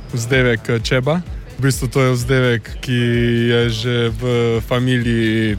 vzdevek Čeba. V bistvu to je vzdevek, ki je že v familiji,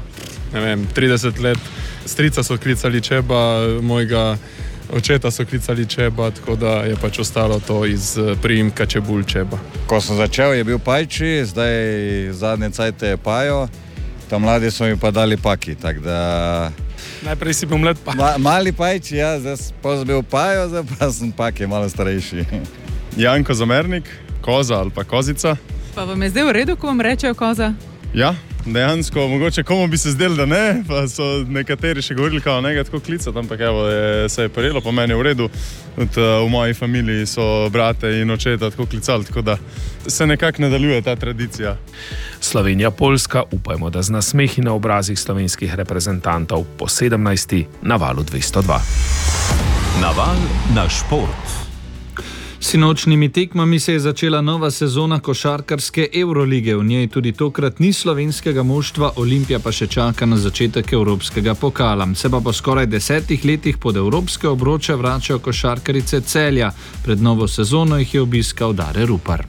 30 let. Strica so klicali Čeba, mojega očeta so klicali Čeba, tako da je pač ostalo to iz priimka Čebulj Čeba. Ko sem začel, je bil Pajči, zdaj zadnje cajte je Pajo, tam mladi so mi pa dali Paki, tako da... Najprej si bil mlad Mali Pajči, ja, zdaj sem bil Pajo, zdaj pa sem Paki, malo starejši. Janko Zamernik, koza ali pa kozica. Pa vam je zdaj v redu, ko vam rečejo koza? Ja, dejansko, mogoče komu bi se zdelo, da ne, pa so nekateri še govorili, kao njega tako klicati, ampak evo, se je prijelo, po meni je v redu. V moji familiji so brate in očeta tako klicali, tako da se nekako nadaljuje ta tradicija. Slovenija-Poljska, upajmo, da z nasmehi na obrazih slovenskih reprezentantov po 17. na Valu 202. Naval na šport. S sinočnjimi tekmami se je začela nova sezona košarkarske Evrolige. V njej tudi tokrat ni slovenskega moštva, Olimpija pa še čaka na začetek evropskega pokala. Se pa po skoraj 10 letih pod evropske obroče vračajo košarkarice Celja. Pred novo sezono jih je obiskal Dare Rupar.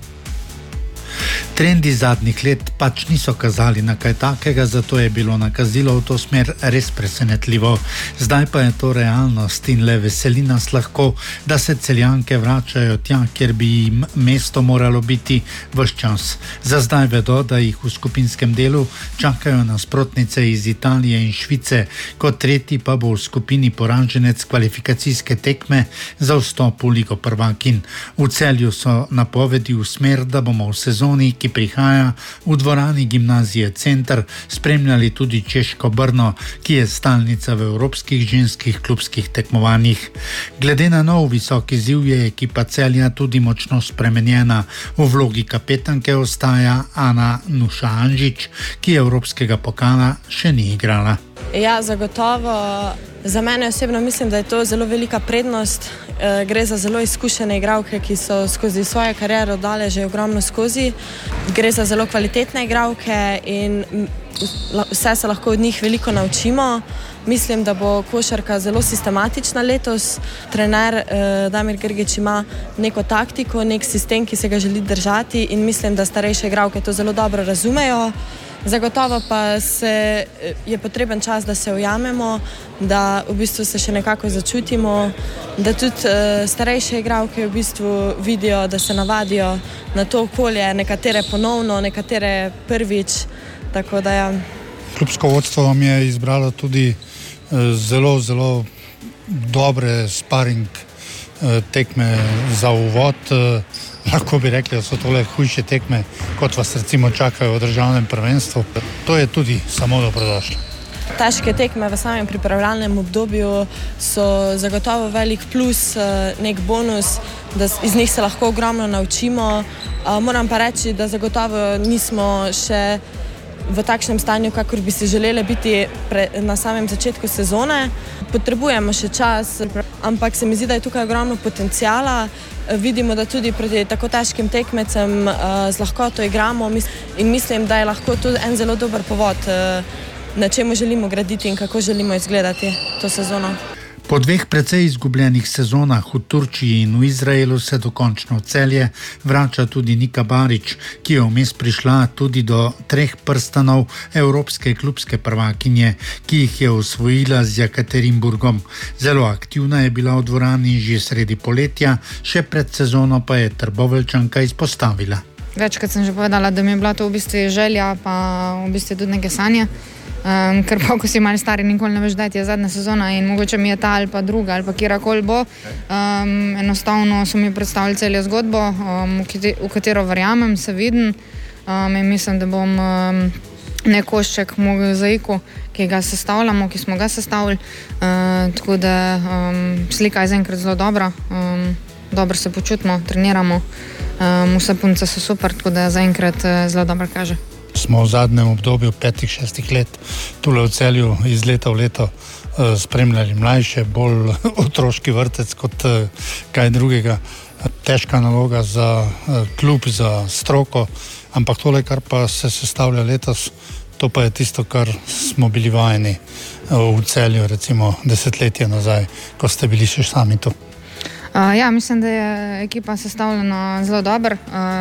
Trendi zadnjih let pač niso kazali na kaj takega, zato je bilo nakazilo v to smer res presenetljivo. Zdaj pa je to realnost in le veseli nas lahko, da se Celjanke vračajo tja, kjer bi jim mesto moralo biti ves čas. Za zdaj vedo, da jih v skupinskem delu čakajo nasprotnice iz Italije in Švice, kot tretji pa bo v skupini poraženec kvalifikacijske tekme za vstop v Ligo prvakinj. V Celju so napovedi v smer, da bomo v sezoni, ki prihaja, v dvorani gimnazije Center spremljali tudi češko Brno, ki je stalnica v evropskih ženskih klubskih tekmovanjih. Glede na nov visoki izziv je ekipa Celja tudi močno spremenjena. V vlogi kapetanke ostaja Ana Nuša Anžič, ki evropskega pokala še ni igrala. Ja, zagotovo. Za mene osebno mislim, da je to zelo velika prednost. Gre za zelo izkušene igralke, ki so skozi svojo kariero dale že ogromno skozi. Gre za zelo kvalitetne igralke in vse se lahko od njih veliko naučimo. Mislim, da bo košarka zelo sistematična letos. Trener Damir Grgić ima neko taktiko, nek sistem, ki se ga želi držati in mislim, da starejše igralke to zelo dobro razumejo. Zagotovo pa je potreben čas, da se ujamemo, da v bistvu se še nekako začutimo, da tudi starejše igralke v bistvu vidijo, da se navadijo na to okolje, nekatere ponovno, nekatere prvič, tako da ja. Klubsko vodstvo vam je izbralo tudi zelo, zelo dobre sparing tekme za uvod. Lahko bi rekli, da so tole hujše tekme, kot vas recimo čakajo v državnem prvenstvu. To je tudi samo dobrodošlo. Težke tekme v samem pripravljalnem obdobju so zagotovo velik plus, nek bonus, da iz njih se lahko ogromno naučimo. Moram pa reči, da zagotovo nismo še v takšnem stanju, kakor bi si želeli biti na samem začetku sezone. Potrebujemo še čas, ampak se mi zdi, da je tukaj ogromno potencijala. Vidimo, da tudi proti tako težkim tekmecem z lahkoto igramo in mislim, da je lahko to en zelo dober povod, na čemu želimo graditi in kako želimo izgledati to sezono. Po 2 precej izgubljenih sezonah v Turčiji in v Izraelu se dokončno v Celje vrača tudi Nika Barič, ki je vmes prišla tudi do 3 prstanov evropske klubske prvakinje, ki jih je osvojila z Jekaterinburgom. Zelo aktivna je bila v dvorani že sredi poletja, še pred sezono pa je Trboveljčanka izpostavila. Večkrat sem že povedala, da mi je bila to v bistvu želja, pa v bistvu tudi neke sanje. Ker pa, ko si malo stari, nikoli ne veš, da je zadnja sezona in mogoče mi je ta ali pa druga ali pa kjerkoli bo. Enostavno so mi predstavili celo zgodbo, v katero verjamem, se vidim in mislim, da bom nek košček mozaiku, ki ga sestavljamo, ki smo ga sestavili. Tako da slika je zaenkrat zelo dobra, dobro se počutimo, treniramo, vse punce so super, tako da zaenkrat zelo dobro kaže. Smo v zadnjem obdobju 5-6 let tule v Celju iz leta v leto spremljali mlajše, bolj otroški vrtec kot kaj drugega. Težka naloga za klub, za stroko, ampak tole, kar pa se sestavlja letos, to pa je tisto, kar smo bili vajeni v Celju recimo 10 let nazaj, ko ste bili še sami tu. Ja, mislim, da je ekipa sestavljena zelo dobro.